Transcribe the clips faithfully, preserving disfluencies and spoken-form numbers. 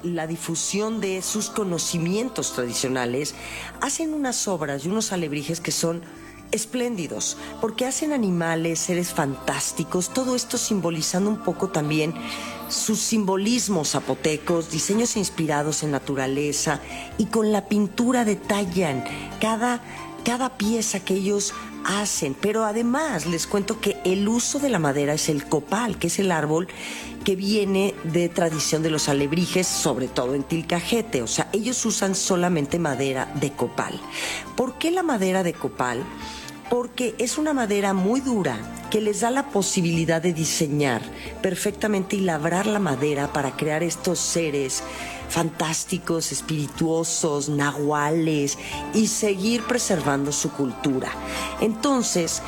la difusión de sus conocimientos tradicionales, hacen unas obras y unos alebrijes que son espléndidos, porque hacen animales, seres fantásticos, todo esto simbolizando un poco también sus simbolismos zapotecos, diseños inspirados en naturaleza, y con la pintura detallan cada, cada pieza que ellos hacen. Pero además les cuento que el uso de la madera es el copal, que es el árbol que viene de tradición de los alebrijes, sobre todo en Tilcajete. O sea, ellos usan solamente madera de copal. ¿Por qué la madera de copal? Porque es una madera muy dura que les da la posibilidad de diseñar perfectamente y labrar la madera para crear estos seres fantásticos, espirituosos, nahuales, y seguir preservando su cultura. Entonces,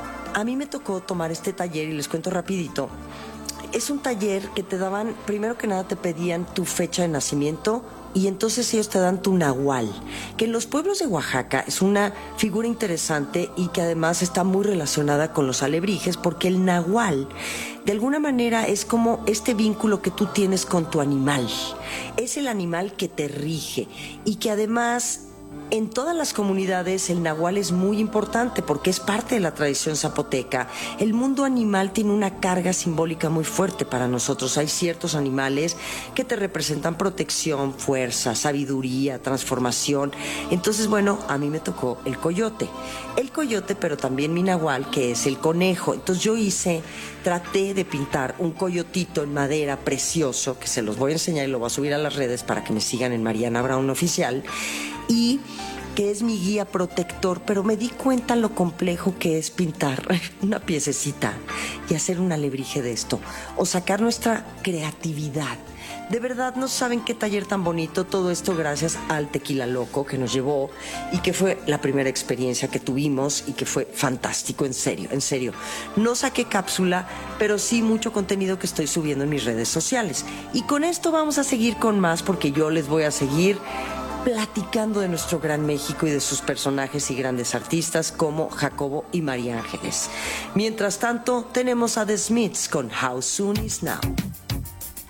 a mí me tocó tomar este taller y les cuento rapidito. Es un taller que te daban, primero que nada te pedían tu fecha de nacimiento, y entonces ellos te dan tu nahual, que en los pueblos de Oaxaca es una figura interesante y que además está muy relacionada con los alebrijes, porque el nahual de alguna manera es como este vínculo que tú tienes con tu animal. Es el animal que te rige y que además en todas las comunidades el nahual es muy importante porque es parte de la tradición zapoteca. El mundo animal tiene una carga simbólica muy fuerte para nosotros. Hay ciertos animales que te representan protección, fuerza, sabiduría, transformación. Entonces, bueno, a mí me tocó el coyote. El coyote, pero también mi nahual, que es el conejo. Entonces yo hice, traté de pintar un coyotito en madera precioso, que se los voy a enseñar y lo voy a subir a las redes para que me sigan en Mariana Brown Oficial, y que es mi guía protector, pero me di cuenta lo complejo que es pintar una piececita y hacer un alebrije de esto, o sacar nuestra creatividad. De verdad, no saben qué taller tan bonito, todo esto gracias al Tequila Loco que nos llevó y que fue la primera experiencia que tuvimos y que fue fantástico, en serio, en serio. No saqué cápsula, pero sí mucho contenido que estoy subiendo en mis redes sociales. Y con esto vamos a seguir con más, porque yo les voy a seguir platicando de nuestro gran México y de sus personajes y grandes artistas como Jacobo y María Ángeles. Mientras tanto, tenemos a The Smiths con How Soon Is Now.